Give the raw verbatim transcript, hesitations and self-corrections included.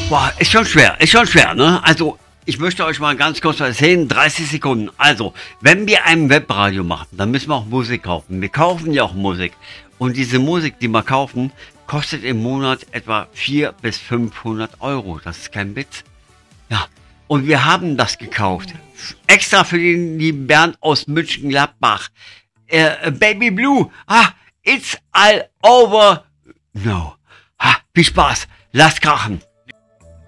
Boah, ist schon schwer, ist schon schwer, ne? Also, ich möchte euch mal ganz kurz was erzählen, dreißig Sekunden. Also, wenn wir ein Webradio machen, dann müssen wir auch Musik kaufen. Wir kaufen ja auch Musik. Und diese Musik, die wir kaufen, kostet im Monat etwa vierhundert bis fünfhundert Euro. Das ist kein Witz. Ja, und wir haben das gekauft. Extra für den lieben Bernd aus München-Gladbach. Äh, Baby Blue, ah, it's all over. No. Ha, viel Spaß. Lasst krachen.